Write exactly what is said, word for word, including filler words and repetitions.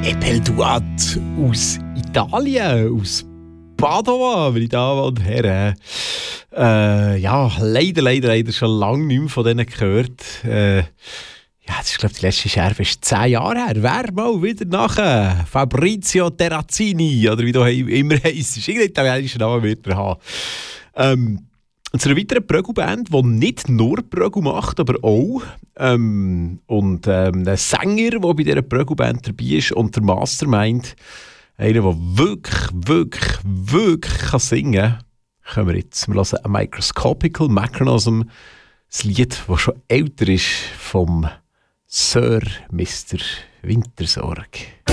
Epel Duat aus Italien, aus Padova, meine Damen und Herren. Äh, ja, leider, leider, leider schon lange nicht mehr von denen gehört. Äh, ja, das ist, glaube ich, die letzte Scherbe ist zehn Jahre her. Wer mal wieder nachher? Fabrizio Terrazzini, oder wie du immer heisst. Irgendeinen italienischen Namen wird er haben. Ähm, Und zu einer weiteren Prögelband, die nicht nur Prögel macht, aber auch. Ähm, und ähm, ein Sänger, der bei dieser Prögelband dabei ist und der Mastermind, einer, der wirklich, wirklich, wirklich kann singen kann. Können wir jetzt. Wir hören A Microscopical Mechanism, das Lied, das schon älter ist, vom Sir Mister Wintersorg.